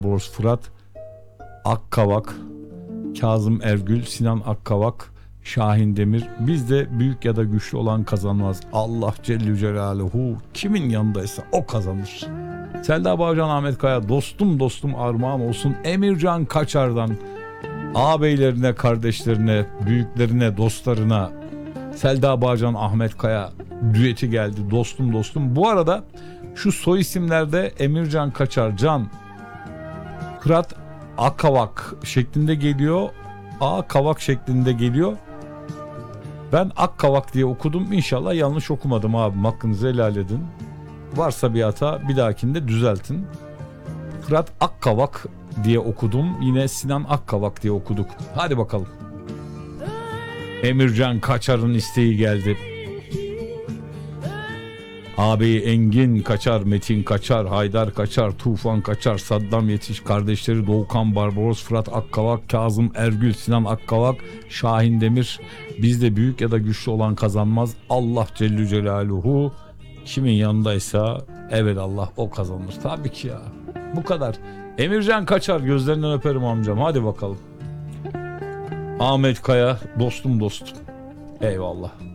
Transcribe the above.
Boğaz Fırat Akkavak, Kazım Ergül, Sinan Akkavak, Şahin Demir. Bizde büyük ya da güçlü olan kazanmaz. Allah Celle Celaluhu kimin yanındaysa o kazanır. Selda Bağcan, Ahmet Kaya, dostum armağan olsun. Emircan Kaçar'dan ağabeylerine, kardeşlerine, büyüklerine, dostlarına Selda Bağcan, Ahmet Kaya düeti geldi. Dostum. Bu arada şu soy isimlerde Emircan Kaçar, Can, Fırat Akkavak şeklinde geliyor. Kavak şeklinde geliyor. Ben Akkavak diye okudum. İnşallah yanlış okumadım abim. Hakkınızı helal edin. Varsa bir hata bir dahakinde düzeltin. Fırat Akkavak diye okudum. Yine Sinan Akkavak diye okuduk. Hadi bakalım. Emircan Kaçar'ın isteği geldi. Ağabeyi Engin Kaçar, Metin Kaçar, Haydar Kaçar, Tufan Kaçar, Saddam Yetiş, kardeşleri Doğukan Barbaros, Fırat Akkavak, Kazım Ergül, Sinan Akkavak, Şahin Demir. Bizde büyük ya da güçlü olan kazanmaz. Allah Celle Celaluhu kimin yanındaysa evet Allah o kazanır. Tabii ki ya. Bu kadar. Emircan Kaçar, gözlerinden öperim amcam. Hadi bakalım. Ahmet Kaya, dostum. Eyvallah.